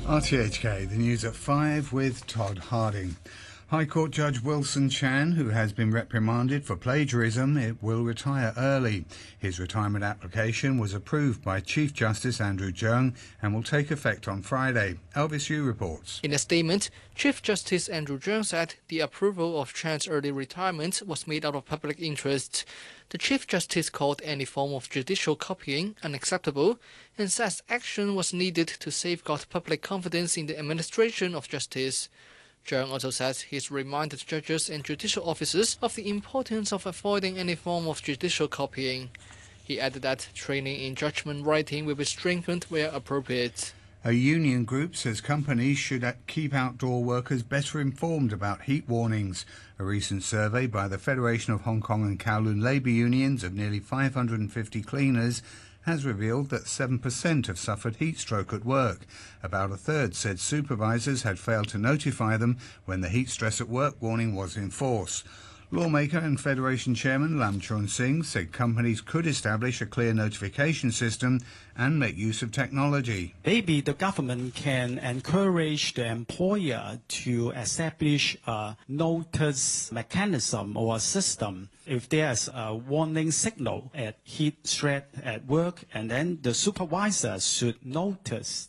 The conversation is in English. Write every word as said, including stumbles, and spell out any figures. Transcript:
R T H K, the news at five with Todd Harding. High Court Judge Wilson Chan, who has been reprimanded for plagiarism, it will retire early. His retirement application was approved by Chief Justice Andrew Cheung and will take effect on Friday. Elvis Yu reports. In a statement, Chief Justice Andrew Cheung said the approval of Chan's early retirement was made out of public interest. The Chief Justice called any form of judicial copying unacceptable and says action was needed to safeguard public confidence in the administration of justice. Cheung also says he's reminded judges and judicial officers of the importance of avoiding any form of judicial copying. He added that training in judgment writing will be strengthened where appropriate. A union group says companies should keep outdoor workers better informed about heat warnings. A recent survey by the Federation of Hong Kong and Kowloon labour unions of nearly five hundred fifty cleaners has revealed that seven percent have suffered heat stroke at work. About a third said supervisors had failed to notify them when the heat stress at work warning was in force. Lawmaker and Federation Chairman Lam Chun Sing said companies could establish a clear notification system and make use of technology. Maybe the government can encourage the employer to establish a notice mechanism or a system if there's a warning signal at heat stress at work, and then the supervisor should notice